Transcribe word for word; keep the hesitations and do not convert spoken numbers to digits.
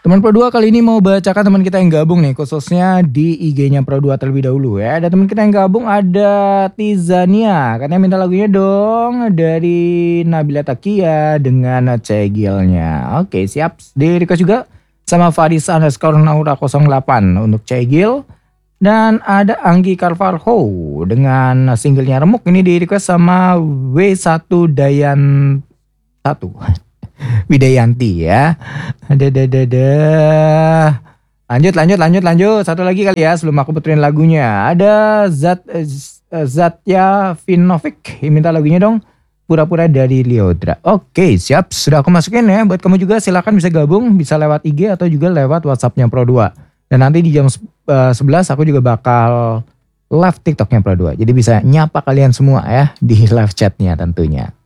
Teman Pro dua kali ini mau bacakan teman kita yang gabung nih, khususnya di I G-nya Pro dua terlebih dahulu ya. Ada teman kita yang gabung, ada Tizania, katanya minta lagunya dong dari Nabila Takia dengan Cegilnya. Oke siap, di request juga sama Faris underscore Naura nol delapan untuk Cegil. Dan ada Anggi Carvalho dengan singlenya Remuk, ini di request sama W satu Dayan satu. Widayanti ya. Ada ada ada. Lanjut lanjut lanjut lanjut. Satu lagi kali ya sebelum aku puterin lagunya. Ada Zat uh, Zatya Vinovic, minta lagunya dong Pura-pura dari Liodra. Oke siap, sudah aku masukin ya. Buat kamu juga silakan bisa gabung, bisa lewat I G atau juga lewat WhatsAppnya Pro dua. Dan nanti di jam uh, sebelas aku juga bakal live TikToknya Pro dua. Jadi bisa nyapa kalian semua ya di live chatnya tentunya.